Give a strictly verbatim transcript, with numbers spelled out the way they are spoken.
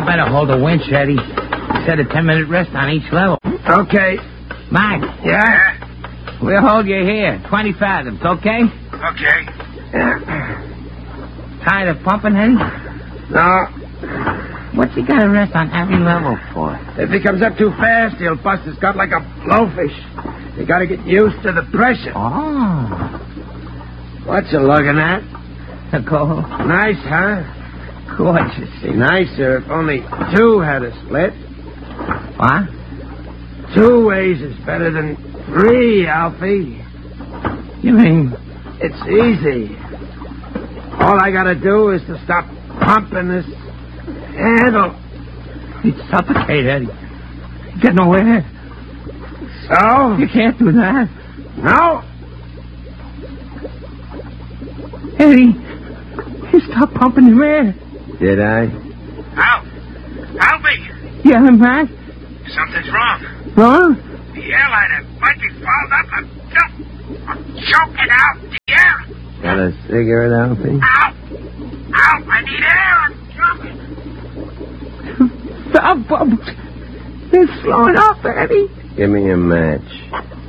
better hold the winch, Eddie. Set a ten-minute rest on each level. Okay. Mike. Yeah? We'll hold you here. Twenty fathoms, okay? Okay. Tired of pumping, Eddie? No. What's he got to rest on every level for? If he comes up too fast, he'll bust his gut like a blowfish. You gotta get used to the pressure. Oh. What you looking at? A coal. Nice, huh? Gorgeous. Be nicer if only two had a split. What? Two ways is better than three, Alfie. You mean? It's easy. All I gotta do is to stop pumping this handle. He'd suffocate, Eddie. Get nowhere. So? You can't do that. No? Eddie, you stopped pumping your air. Did I? Al! Alfie! Yeah, Mac? Something's wrong. Wrong? The airliner might be fouled up. I'm, I'm choking out the air. Got a cigarette, Alfie? Al! Al, I need air. I'm choking. Stop, bubbles. It's flowing off, Eddie. Give me a match.